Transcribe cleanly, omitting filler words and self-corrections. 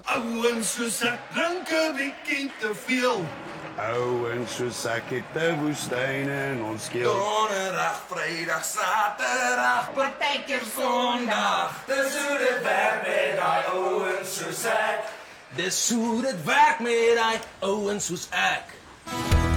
Ouens soos ek drink 'n bietjie te veel. Ouens soos ek het 'n woestyn in ons keel. Donderdag, Vrydag, Saterdag, partykeer Sondag. Dis hoe dit werk met daai ouens soos ek. Dis hoe dit werk met daai ouens soos ek.